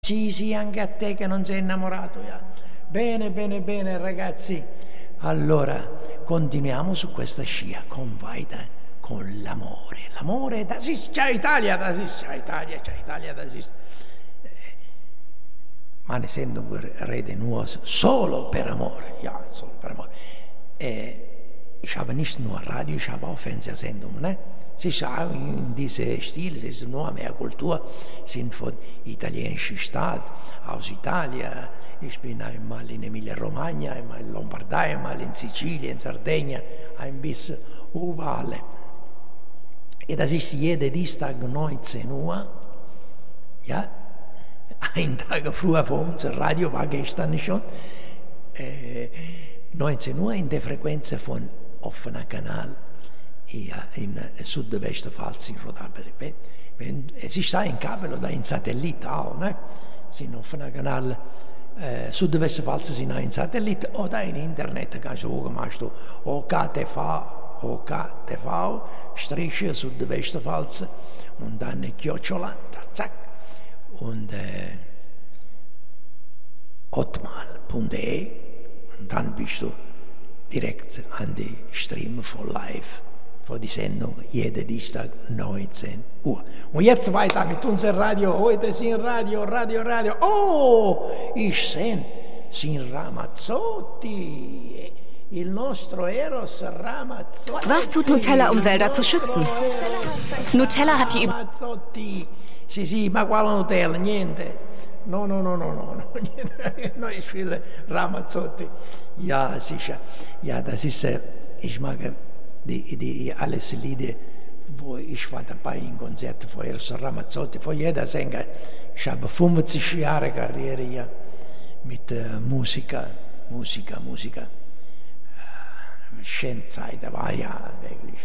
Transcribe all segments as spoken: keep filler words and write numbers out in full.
Sì, sì, anche a te che non sei innamorato. Ja. Bene, bene, bene, ragazzi. Allora, continuiamo su questa scia con Weiter, con l'amore. L'amore, das ist, ciao Italia, das ist, ciao Italia, ciao Italia, das ist. Man Sendung rede nur solo per amore. Ja, solo per amore. Äh, ich habe nicht nur Radio, ich habe auch Fernsehsendungen, ne? Sie ist auch in diesem Stil, es ist nur mehr Kultur, sind von italienischen Stadt, aus Italien. Ich bin einmal in Emilia-Romagna, einmal in Lombardei, einmal in Sizilien, in Sardegna, ein bisschen überall. Und das ist jeden Dienstag neunzehn Uhr, ja, ein Tag früher vor unser Radio war gestern schon, äh, neunzehn Uhr in der Frequenz von offener Kanal. In Südwestpfalz in Rodabel. Es ist ein Kabel oder ein Satellit auch, ne? Sind auf einem Kanal äh, Südwestpfalz sind ein Satellit oder ein Internet, kannst du gucken, machst du O K T V, O K T V, Striche Südwestpfalz und dann Chiocciola, zack, und äh, hotmail punkt de und dann bist du direkt an die Stream von live. Vor die Sendung jeden Dienstag neunzehn Uhr. Und jetzt weiter mit unserem Radio. Heute sind Radio, Radio, Radio. Oh, ich sehe, sind Ramazzotti. Il nostro Eros Ramazzotti. Was tut Nutella, um Wälder zu schützen? Nutella hat die... Ramazzotti. Sì, sì, ma quale Nutella? Niente. No, no, no, no, no, no. No, ich will Ramazzotti. Ja, sicher. Ja, das ist, ich mag... Die, die alles Lieder, wo ich war dabei in Konzerten von Eros Ramazzotti, von jeder Sänger. Ich habe fünfzig Jahre Karriere hier mit äh, Musiker, Musiker, Musiker. Äh, schöne Zeit, da war ja wirklich.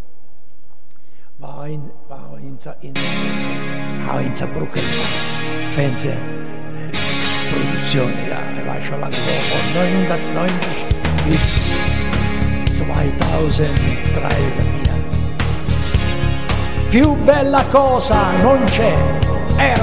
War in, war in, in, auch in Saarbrücken, Fernsehproduktion, äh, ja, war schon lange von neunzehnhundertneunzig bis zweitausenddrei. Più bella cosa non c'è.